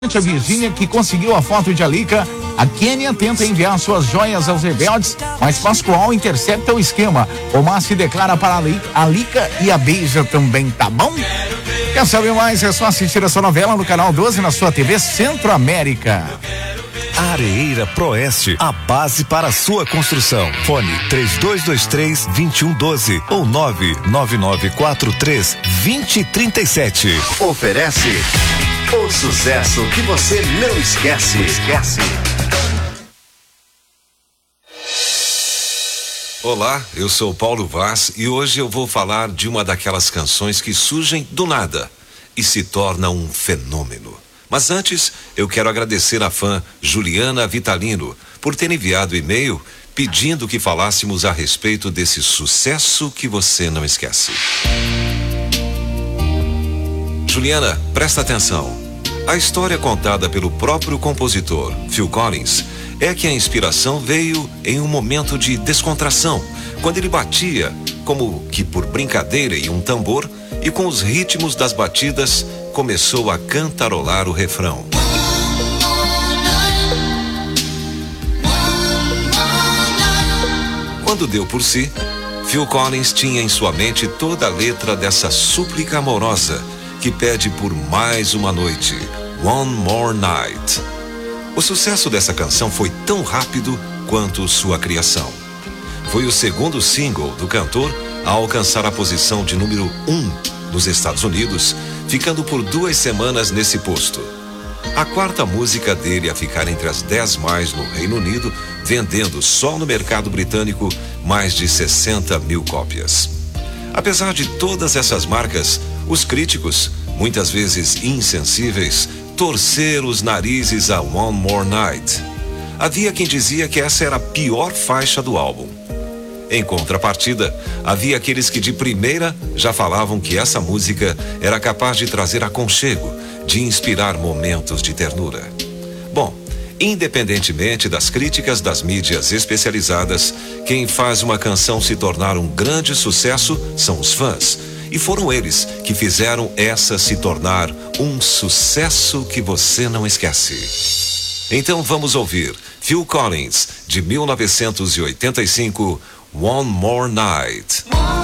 A Virgínia, que conseguiu a foto de Alica. A Kênia tenta enviar suas joias aos rebeldes, mas Pascoal intercepta o esquema. Omar se declara para Alica e a beija também, tá bom? Quer saber mais? É só assistir essa novela no canal 12 na sua TV Centro-América. Areeira Proeste, a base para a sua construção. Fone 3223-2112 ou 99943-2037. Oferece o sucesso que você não esquece. Olá, eu sou Paulo Vaz e hoje eu vou falar de uma daquelas canções que surgem do nada e se torna um fenômeno. Mas antes, eu quero agradecer à fã Juliana Vitalino por ter enviado e-mail pedindo que falássemos a respeito desse sucesso que você não esquece. Juliana, presta atenção. A história contada pelo próprio compositor, Phil Collins, é que a inspiração veio em um momento de descontração, quando ele batia, como que por brincadeira, em um tambor, e com os ritmos das batidas, começou a cantarolar o refrão. Quando deu por si, Phil Collins tinha em sua mente toda a letra dessa súplica amorosa que pede por mais uma noite, One More Night. O sucesso dessa canção foi tão rápido quanto sua criação. Foi o segundo single do cantor a alcançar a posição de número 1 nos Estados Unidos, ficando por 2 semanas nesse posto. A quarta música dele a ficar entre as 10 mais no Reino Unido, vendendo só no mercado britânico mais de 60 mil cópias. Apesar de todas essas marcas, os críticos, muitas vezes insensíveis, torceram os narizes a One More Night. Havia quem dizia que essa era a pior faixa do álbum. Em contrapartida, havia aqueles que de primeira já falavam que essa música era capaz de trazer aconchego, de inspirar momentos de ternura. Bom, independentemente das críticas das mídias especializadas, quem faz uma canção se tornar um grande sucesso são os fãs. E foram eles que fizeram essa se tornar um sucesso que você não esquece. Então vamos ouvir Phil Collins, de 1985, One More Night.